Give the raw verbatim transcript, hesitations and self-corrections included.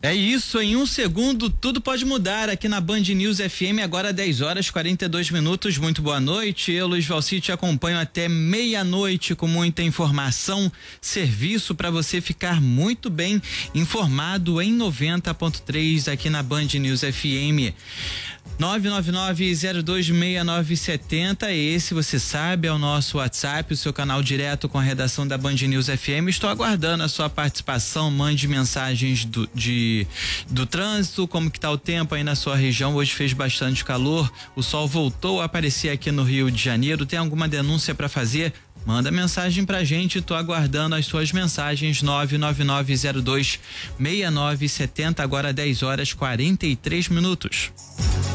É isso, em um segundo tudo pode mudar aqui na Band News F M, agora dez horas e quarenta e dois minutos. Muito boa noite, eu, Luiz Valci, te acompanho até meia-noite com muita informação, serviço para você ficar muito bem informado em noventa ponto três aqui na Band News F M. nove nove nove zero dois seis nove sete zero, esse você sabe é o nosso WhatsApp, o seu canal direto com a redação da Band News F M. Estou aguardando a sua participação, mande mensagens do, de, do trânsito, como que tá o tempo aí na sua região. Hoje fez bastante calor, o sol voltou a aparecer aqui no Rio de Janeiro. Tem alguma denúncia para fazer? Manda mensagem pra gente, tô aguardando as suas mensagens. Nove nove nove zero dois seis nove sete zero, agora dez horas e quarenta e três minutos.